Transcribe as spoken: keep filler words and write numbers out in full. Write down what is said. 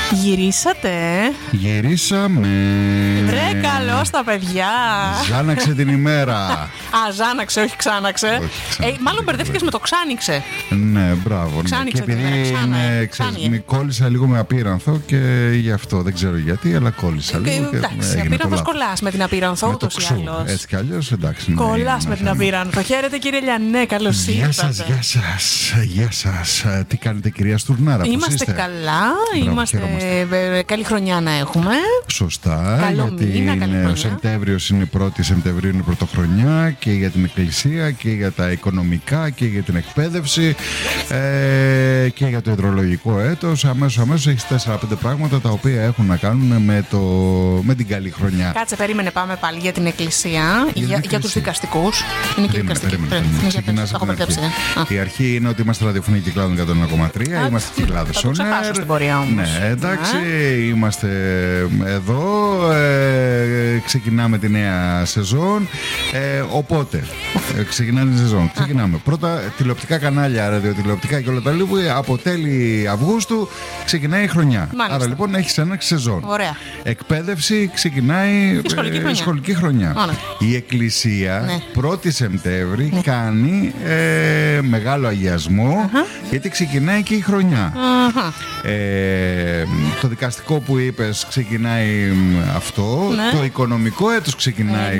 Γυρίσατε. Γυρίσαμε. Βρε, καλώς τα παιδιά. Ζάναξε την ημέρα. Α, ζάναξε, όχι ξάναξε. Όχι, ξάναξε. Ε, μάλλον μπερδεύτηκες με το ξάνοιξε. Ναι, μπράβο. Ναι. Ξάνοιξε Και επειδή την ημέρα, ξανά, είναι, ε. ξέρεις, Ξάνιε. μη κόλλησα λίγο με απείρανθο και γι' αυτό δεν ξέρω γιατί, αλλά κόλλησα λίγο. Ε, Και εντάξει, έγινε το απείρανθος λάθος. κολλάς με την απείρανθο, Με το ούτως ή ξου. άλλως. Έτσι κι αλλιώς, εντάξει. ναι, Κολλάς είναι με την ένα θέμα. απείρανθο. Χαίρετε, κύριε Λιανέ, καλώς Γεια ήρθατε. σας, γεια σας, γεια σας. Ε, Τι κάνετε, κυρία Στουρνάρα, πώς Είμαστε είστε? καλά, Μπράβο, είμαστε χαιρόμαστε. ε, καλή χρονιά να έχουμε. Σωστά, Καλό γιατί μήνα, καλή είναι, ο χρονιά. Σεπτέμβριος είναι πρώτη Σεπτεμβρίου, είναι πρωτοχρονιά και για την εκκλησία και για τα οικονομικά και για την εκπαίδευση ε, και για το υδρολογικό έτος. Αμέσως αμέσως έχεις τέσσερα πέντε πράγματα τα οποία έχουν να κάνουν με, το, με την καλή χρονιά. Κάτσε, περίμενε, πάμε πάλι για την εκκλησία, την για, για εκκλησία. τους δικαστικούς. Είναι και Περίμενε, δικαστική. περίμενε, Ε, περίμενε. για Ξεκινάς τα από έχω την αρχή. μπερδέψει. Α. Η αρχή είναι ότι είμαστε ραδιοφωνική Κυκλάδων εκατό ένα κόμμα τρία. Α, Είμαστε Κυκλάδες θα το on ξεχάσω air. στην πορεία όμως. Ναι, εντάξει, Ναι. είμαστε εδώ. Ε, ξεκινάμε τη νέα σεζόν. Ε, οπότε, ε, ξεκινάμε τη σεζόν. Ξεκινάμε. Πρώτα, τηλεοπτικά κανάλια, ραδιοτηλεοπτικά και όλα τα λοιπά. Από τέλη Αυγούστου ξεκινάει η χρονιά. Μάλιστα. Άρα λοιπόν έχει ένα σεζόν. Ωραία. Εκπαίδευση ξεκινάει Η σχολική ε, χρονιά. σχολική χρονιά. Ωραία. Η Εκκλησία Ναι. πρώτη Σεπτέμβρη κάνει ε, μεγάλο αγιασμό, γιατί ξεκινάει και η χρονιά. Αχα. Ε, το δικαστικό που είπες ξεκινάει μ, αυτό. Ναι. Το οικονομικό έτος ξεκινάει